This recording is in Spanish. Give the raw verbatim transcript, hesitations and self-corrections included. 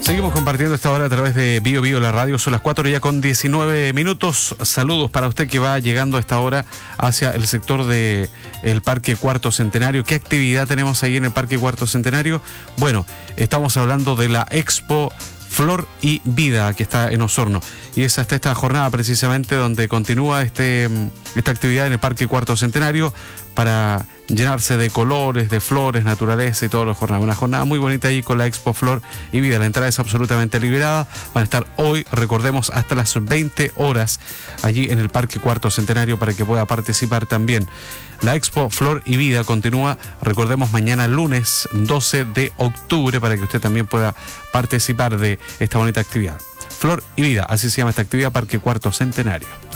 Seguimos compartiendo esta hora a través de Bio Bio la radio. Son las cuatro ya con diecinueve minutos. Saludos para usted que va llegando a esta hora hacia el sector de el Parque Cuarto Centenario. ¿Qué actividad tenemos ahí en el Parque Cuarto Centenario? Bueno, estamos hablando de la Expo Flor y Vida, que está en Osorno. Y es hasta esta jornada precisamente donde continúa este, esta actividad en el Parque Cuarto Centenario para llenarse de colores, de flores, naturaleza y todas las jornadas. Una jornada muy bonita ahí con la Expo Flor y Vida. La entrada es absolutamente liberada. Van a estar hoy, recordemos, hasta las veinte horas allí en el Parque Cuarto Centenario para que pueda participar también. La Expo Flor y Vida continúa, recordemos, mañana lunes doce de octubre para que usted también pueda participar de esta bonita actividad. Flor y Vida, así se llama esta actividad, Parque Cuarto Centenario.